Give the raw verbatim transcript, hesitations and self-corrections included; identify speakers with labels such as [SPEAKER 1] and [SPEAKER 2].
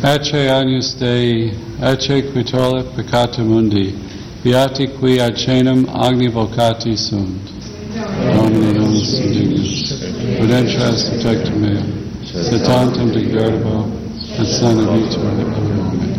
[SPEAKER 1] Ecce agnus Dei, ecce qui tollit peccata mundi, beati qui ad caenum agni vocati sunt. Domine nomus indignus, ut entras in tectum meum, sed tantum de gerbo, et sana vitor. Amen.